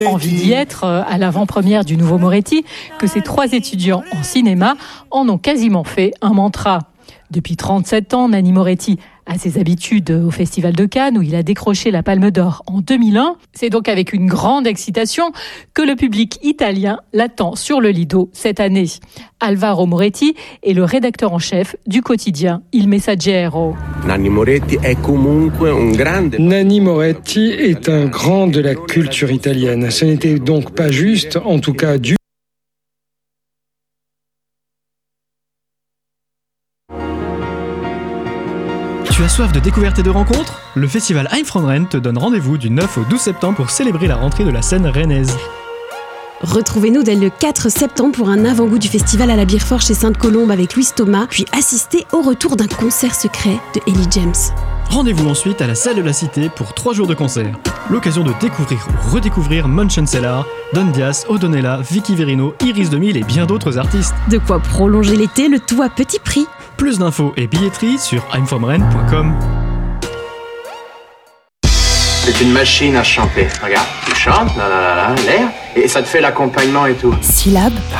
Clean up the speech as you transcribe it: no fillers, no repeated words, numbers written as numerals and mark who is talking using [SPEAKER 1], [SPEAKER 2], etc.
[SPEAKER 1] Envie d'y être à l'avant-première du nouveau Moretti, que ces 3 étudiants en cinéma en ont quasiment fait un mantra. Depuis 37 ans, Nanni Moretti a ses habitudes au Festival de Cannes où il a décroché la Palme d'Or en 2001. C'est donc avec une grande excitation que le public italien l'attend sur le Lido cette année. Alvaro Moretti est le rédacteur en chef du quotidien Il Messaggero.
[SPEAKER 2] Nanni Moretti est un grand de la culture italienne. Ce n'était donc pas juste, en tout cas du
[SPEAKER 3] Tu as soif de découvertes et de rencontres ? Le festival I'm From Rennes te donne rendez-vous du 9 au 12 septembre pour célébrer la rentrée de la scène rennaise.
[SPEAKER 4] Retrouvez-nous dès le 4 septembre pour un avant-goût du festival à la Bière-Fort chez Sainte-Colombe avec Louis Thomas, puis assistez au retour d'un concert secret de Ellie James.
[SPEAKER 3] Rendez-vous ensuite à la salle de la Cité pour 3 jours de concert. L'occasion de découvrir ou redécouvrir Munchen Cellar, Don Diaz, O'Donnella, Vicky Verino, Iris 2000 et bien d'autres artistes.
[SPEAKER 4] De quoi prolonger l'été, le tout à petit prix.
[SPEAKER 3] Plus d'infos et billetterie sur imfromrennes.com.
[SPEAKER 5] C'est une machine à chanter. Regarde, tu chantes, là, l'air, et ça te fait l'accompagnement et tout.
[SPEAKER 4] Syllabes,